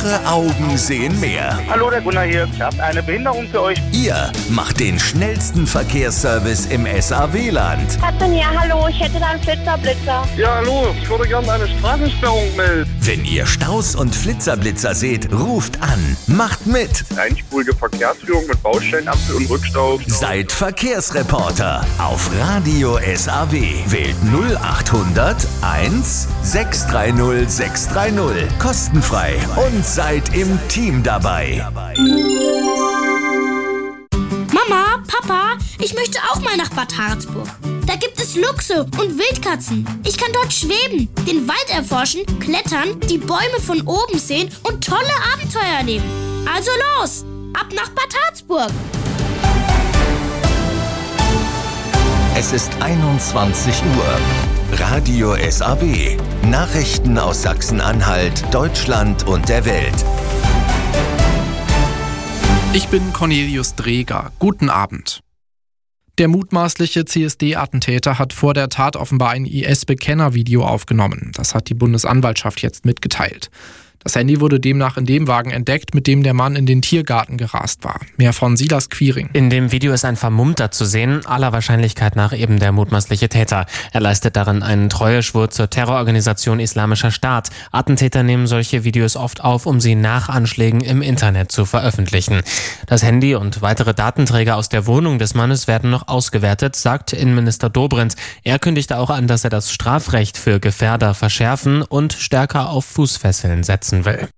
Eure Augen sehen mehr. Hallo, der Gunnar hier. Ich habe eine Behinderung für euch. Ihr macht den schnellsten Verkehrsservice im SAW-Land. Ja, hallo, ich hätte da einen Flitzer-Blitzer. Ja, hallo, ich würde gerne eine Straßensperrung melden. Wenn ihr Staus und Flitzer-Blitzer seht, ruft an. Macht mit. Einspurige Verkehrsführung mit Baustellenampel und Rückstau. Seid Verkehrsreporter auf Radio SAW. Wählt 0800 1 630 630. Kostenfrei und seid im Team dabei. Mama, Papa, ich möchte auch mal nach Bad Harzburg. Da gibt es Luchse und Wildkatzen. Ich kann dort schweben, den Wald erforschen, klettern, die Bäume von oben sehen und tolle Abenteuer erleben. Also los, ab nach Bad Harzburg. Es ist 21 Uhr. Radio SAW. Nachrichten aus Sachsen-Anhalt, Deutschland und der Welt. Ich bin Cornelius Dreger. Guten Abend. Der mutmaßliche CSD-Attentäter hat vor der Tat offenbar ein IS-Bekenner-Video aufgenommen. Das hat die Bundesanwaltschaft jetzt mitgeteilt. Das Handy wurde demnach in dem Wagen entdeckt, mit dem der Mann in den Tiergarten gerast war. Mehr von Silas Quiring. In dem Video ist ein Vermummter zu sehen, aller Wahrscheinlichkeit nach eben der mutmaßliche Täter. Er leistet darin einen Treueschwur zur Terrororganisation Islamischer Staat. Attentäter nehmen solche Videos oft auf, um sie nach Anschlägen im Internet zu veröffentlichen. Das Handy und weitere Datenträger aus der Wohnung des Mannes werden noch ausgewertet, sagt Innenminister Dobrindt. Er kündigte auch an, dass er das Strafrecht für Gefährder verschärfen und stärker auf Fußfesseln setzen will.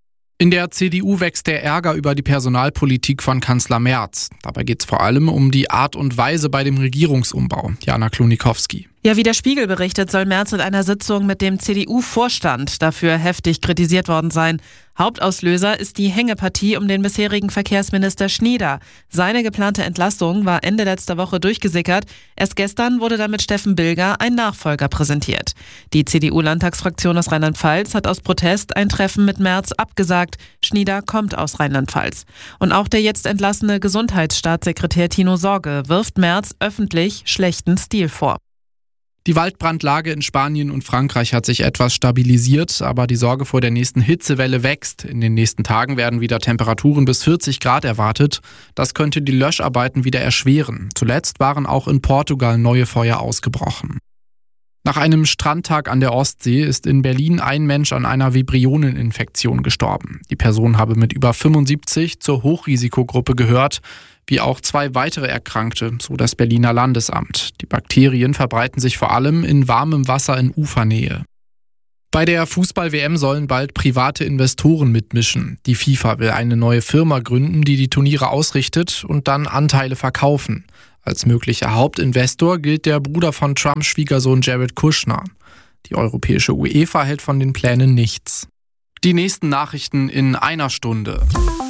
In der CDU wächst der Ärger über die Personalpolitik von Kanzler Merz. Dabei geht es vor allem um die Art und Weise bei dem Regierungsumbau. Jana Klonikowski. Ja, wie der Spiegel berichtet, soll Merz in einer Sitzung mit dem CDU-Vorstand dafür heftig kritisiert worden sein. Hauptauslöser ist die Hängepartie um den bisherigen Verkehrsminister Schnieder. Seine geplante Entlassung war Ende letzter Woche durchgesickert. Erst gestern wurde damit Steffen Bilger ein Nachfolger präsentiert. Die CDU-Landtagsfraktion aus Rheinland-Pfalz hat aus Protest ein Treffen mit Merz abgesagt. Schnieder kommt aus Rheinland-Pfalz. Und auch der jetzt entlassene Gesundheitsstaatssekretär Tino Sorge wirft Merz öffentlich schlechten Stil vor. Die Waldbrandlage in Spanien und Frankreich hat sich etwas stabilisiert, aber die Sorge vor der nächsten Hitzewelle wächst. In den nächsten Tagen werden wieder Temperaturen bis 40 Grad erwartet. Das könnte die Löscharbeiten wieder erschweren. Zuletzt waren auch in Portugal neue Feuer ausgebrochen. Nach einem Strandtag an der Ostsee ist in Berlin ein Mensch an einer Vibrioneninfektion gestorben. Die Person habe mit über 75 zur Hochrisikogruppe gehört, wie auch 2 weitere Erkrankte, so das Berliner Landesamt. Die Bakterien verbreiten sich vor allem in warmem Wasser in Ufernähe. Bei der Fußball-WM sollen bald private Investoren mitmischen. Die FIFA will eine neue Firma gründen, die die Turniere ausrichtet und dann Anteile verkaufen. Als möglicher Hauptinvestor gilt der Bruder von Trumps Schwiegersohn Jared Kushner. Die europäische UEFA hält von den Plänen nichts. Die nächsten Nachrichten in einer Stunde.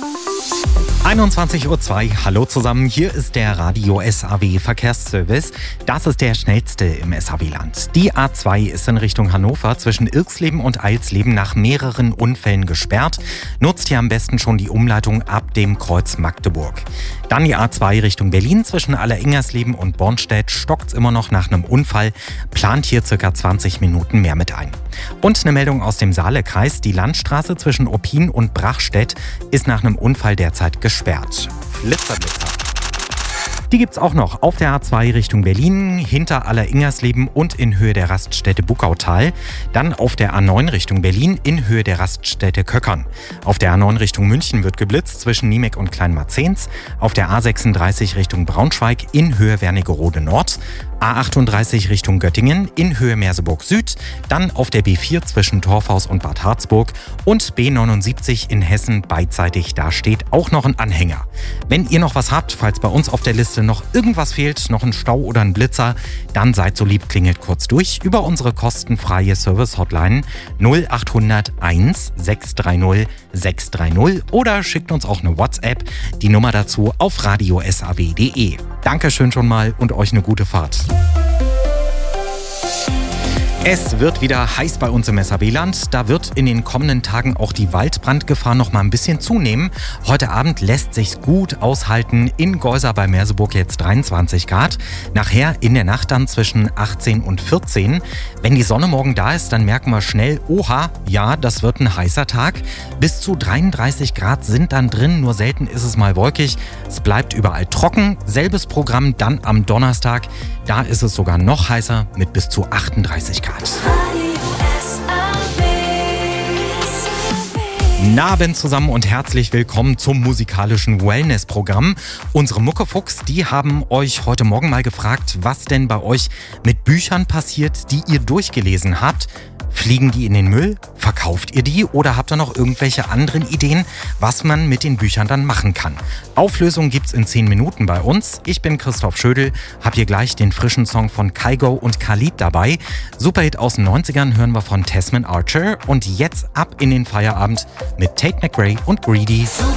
21:02 Uhr, hallo zusammen, hier ist der Radio SAW Verkehrsservice. Das ist der schnellste im SAW-Land. Die A2 ist in Richtung Hannover zwischen Irxleben und Eilsleben nach mehreren Unfällen gesperrt. Nutzt hier am besten schon die Umleitung ab dem Kreuz Magdeburg. Dann die A2 Richtung Berlin zwischen Alleringersleben und Bornstedt stockt's immer noch nach einem Unfall. Plant hier ca. 20 Minuten mehr mit ein. Und eine Meldung aus dem Saalekreis. Die Landstraße zwischen Oppin und Brachstedt ist nach einem Unfall derzeit gesperrt. Flitzerblitzer. Die gibt's auch noch auf der A2 Richtung Berlin, hinter Alleringersleben und in Höhe der Raststätte Buckautal. Dann auf der A9 Richtung Berlin in Höhe der Raststätte Köckern. Auf der A9 Richtung München wird geblitzt zwischen Niemek und Kleinmarzens. Auf der A36 Richtung Braunschweig in Höhe Wernigerode Nord. A38 Richtung Göttingen in Höhe Merseburg Süd, dann auf der B4 zwischen Torfhaus und Bad Harzburg und B79 in Hessen beidseitig, da steht auch noch ein Anhänger. Wenn ihr noch was habt, falls bei uns auf der Liste noch irgendwas fehlt, noch ein Stau oder ein Blitzer, dann seid so lieb, klingelt kurz durch über unsere kostenfreie Service-Hotline 0800 1 630 630 oder schickt uns auch eine WhatsApp, die Nummer dazu auf radiosaw.de. Dankeschön schon mal und euch eine gute Fahrt. Es wird wieder heiß bei uns im SAW-Land. Da wird in den kommenden Tagen auch die Waldbrandgefahr noch mal ein bisschen zunehmen. Heute Abend lässt sich's gut aushalten. In Geusar bei Merseburg jetzt 23 Grad. Nachher in der Nacht dann zwischen 18 und 14. Wenn die Sonne morgen da ist, dann merken wir schnell, oha, ja, das wird ein heißer Tag. Bis zu 33 Grad sind dann drin, nur selten ist es mal wolkig. Es bleibt überall trocken. Selbes Programm dann am Donnerstag. Da ist es sogar noch heißer mit bis zu 38 Grad. Guten Abend zusammen und herzlich willkommen zum musikalischen Wellness-Programm. Unsere Muckefuchs, die haben euch heute Morgen mal gefragt, was denn bei euch mit Büchern passiert, die ihr durchgelesen habt. Fliegen die in den Müll? Verkauft ihr die? Oder habt ihr noch irgendwelche anderen Ideen, was man mit den Büchern dann machen kann? Auflösung gibt's in 10 Minuten bei uns. Ich bin Christoph Schödel, hab hier gleich den frischen Song von Kygo und Khalid dabei. Superhit aus den 90ern hören wir von Tasman Archer. Und jetzt ab in den Feierabend mit Tate McRae und Greedy. Super